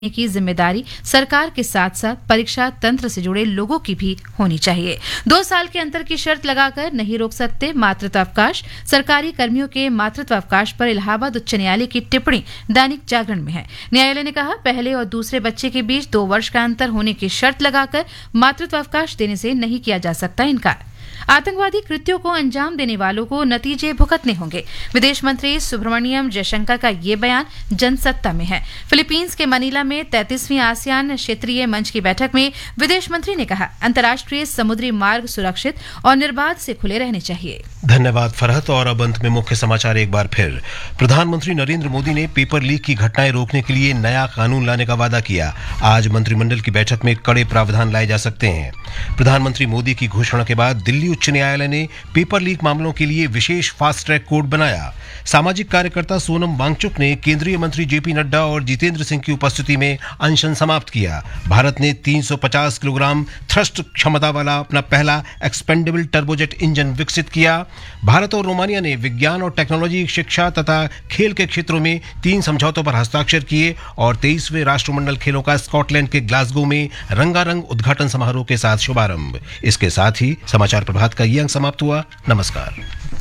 की जिम्मेदारी सरकार के साथ साथ परीक्षा तंत्र से जुड़े लोगों की भी होनी चाहिए। 2 साल के अंतर की शर्त लगाकर नहीं रोक सकते मातृत्व अवकाश। सरकारी कर्मियों के मातृत्व अवकाश पर इलाहाबाद उच्च न्यायालय की टिप्पणी दैनिक जागरण में है। न्यायालय ने कहा, पहले और दूसरे बच्चे के बीच 2 वर्ष का अंतर होने की शर्त लगाकर मातृत्व अवकाश देने से नहीं किया जा सकता इनकार। आतंकवादी कृत्यों को अंजाम देने वालों को नतीजे भुगतने होंगे। विदेश मंत्री सुब्रमण्यम जयशंकर का ये बयान जनसत्ता में है। फिलीपींस के मनीला में 33वीं आसियान क्षेत्रीय मंच की बैठक में विदेश मंत्री ने कहा, अंतर्राष्ट्रीय समुद्री मार्ग सुरक्षित और निर्बाध से खुले रहने चाहिए। धन्यवाद फरहत। और अब अंत में मुख्य समाचार एक बार फिर। प्रधानमंत्री नरेंद्र मोदी ने पेपर लीक की घटनाएं रोकने के लिए नया कानून लाने का वादा किया। आज मंत्रिमंडल की बैठक में कड़े प्रावधान लाए जा सकते हैं। प्रधानमंत्री मोदी की घोषणा के बाद दिल्ली उच्च न्यायालय ने पेपर लीक मामलों के लिए विशेष फास्ट ट्रैक कोर्ट बनाया। सामाजिक कार्यकर्ता सोनम वांगचुक ने केंद्रीय मंत्री जेपी नड्डा और जितेंद्र सिंह की उपस्थिति में अनशन समाप्त किया। भारत ने 350 किलोग्राम थ्रस्ट क्षमता वाला अपना पहला एक्सपेंडेबल टर्बोजेट इंजन विकसित किया। भारत और रोमानिया ने विज्ञान और टेक्नोलॉजी, शिक्षा तथा खेल के क्षेत्रों में 3 समझौतों पर हस्ताक्षर किए। और 23वें राष्ट्रमंडल खेलों का स्कॉटलैंड के ग्लासगो में रंगारंग उद्घाटन समारोह के साथ शुभारंभ। इसके साथ ही समाचार प्रभात का ये अंक समाप्त हुआ। नमस्कार।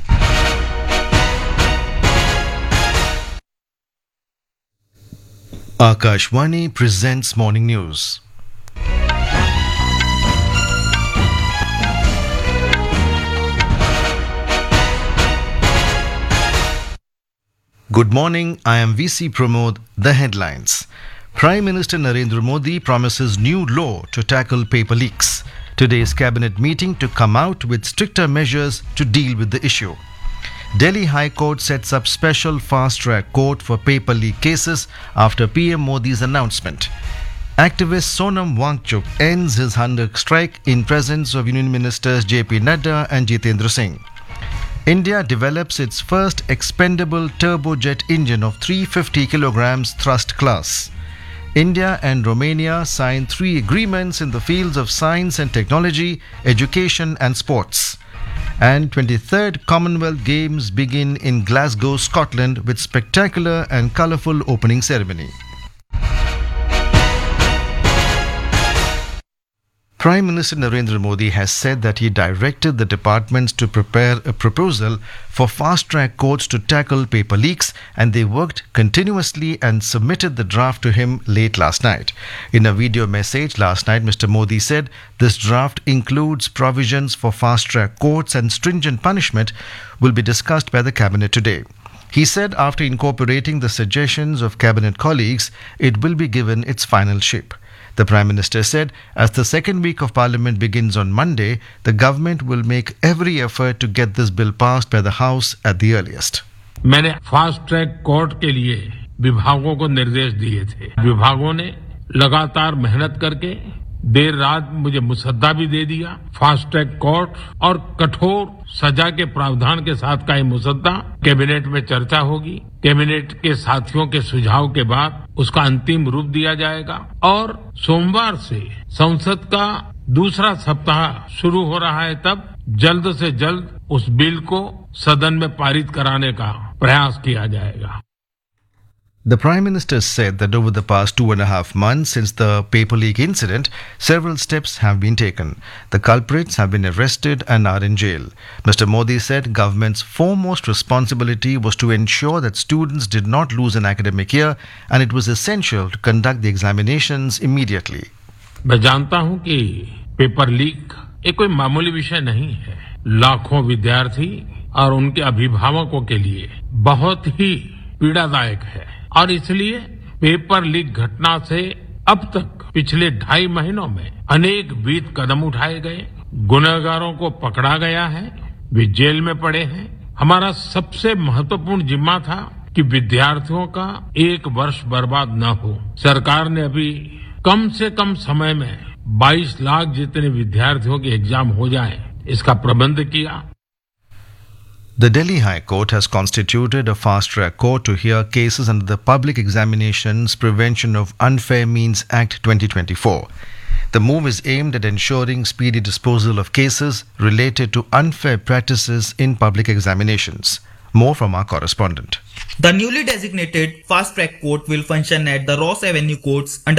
Akashvani presents Morning News. Good morning, I am VC Pramod. The headlines. Prime Minister Narendra Modi promises new law to tackle paper leaks. Today's cabinet meeting to come out with stricter measures to deal with the issue. Delhi High Court sets up special fast-track court for paper leak cases after PM Modi's announcement. Activist Sonam Wangchuk ends his hunger strike in presence of Union Ministers JP Nadda and Jitendra Singh. India develops its first expendable turbojet engine of 350 kilograms thrust class. India and Romania signed 3 agreements in the fields of science and technology, education and sports. And 23rd Commonwealth Games begin in Glasgow, Scotland with spectacular and colourful opening ceremony. Prime Minister Narendra Modi has said that he directed the departments to prepare a proposal for fast-track courts to tackle paper leaks, and they worked continuously and submitted the draft to him late last night. In a video message last night, Mr. Modi said this draft includes provisions for fast-track courts and stringent punishment will be discussed by the cabinet today. He said after incorporating the suggestions of cabinet colleagues, it will be given its final shape. The Prime Minister said, as the second week of Parliament begins on Monday, the government will make every effort to get this bill passed by the House at the earliest. मैंने fast track court के लिए विभागों को निर्देश दिए थे। विभागों ने लगातार मेहनत करके देर रात मुझे मुसद्दा भी दे दिया। फास्ट ट्रैक कोर्ट और कठोर सजा के प्रावधान के साथ का ये मुसद्दा कैबिनेट में चर्चा होगी। कैबिनेट के साथियों के सुझाव के बाद उसका अंतिम रूप दिया जाएगा और सोमवार से संसद का दूसरा सप्ताह शुरू हो रहा है, तब जल्द से जल्द उस बिल को सदन में पारित कराने का प्रयास किया जाएगा। The Prime Minister said that over the past 2.5 months since the paper leak incident, several steps have been taken. The culprits have been arrested and are in jail. Mr. Modi said government's foremost responsibility was to ensure that students did not lose an academic year, and it was essential to conduct the examinations immediately. मैं जानता हूं कि paper leak एक कोई मामूली विषय नहीं है। लाखों विद्यार्थी और उनके अभिभावकों के लिए बहुत ही पीड़ादायक है और इसलिए पेपर लीक घटना से अब तक पिछले 2.5 महीनों में अनेक विध कदम उठाए गए। गुनहगारों को पकड़ा गया है, वे जेल में पड़े हैं। हमारा सबसे महत्वपूर्ण जिम्मा था कि विद्यार्थियों का 1 वर्ष बर्बाद न हो। सरकार ने अभी कम से कम समय में 22 लाख जितने विद्यार्थियों के एग्जाम हो जाए, इसका प्रबंध किया। The Delhi High Court has constituted a fast-track court to hear cases under the Public Examinations Prevention of Unfair Means Act 2024. The move is aimed at ensuring speedy disposal of cases related to unfair practices in public examinations. More from our correspondent. The newly designated fast track court will function at the Ross Avenue courts under